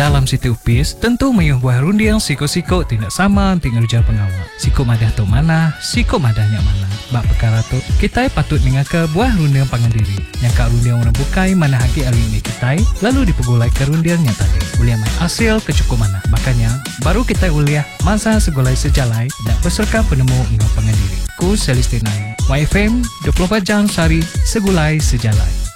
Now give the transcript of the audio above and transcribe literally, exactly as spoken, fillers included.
Dalam siti upis, tentu mayuh buah rundiang siko-siko tidak sama tinggal ujar pengawal. Siko madah tu mana, siko madahnya mana. Bak perkara tu, kita patut mengaka buah rundiang pangandiri. Yang kak rundiang orang bukai mana haki alimi kita, lalu dipegulai ke rundiangnya tadi. Uliah mai hasil kecukup mana. Makanya, baru kita uliah masa segolai sejalai dan peserta penemu ingat pangandiri. Ku Celestina, Y F M, dua puluh empat jam sehari, segulai sejalai.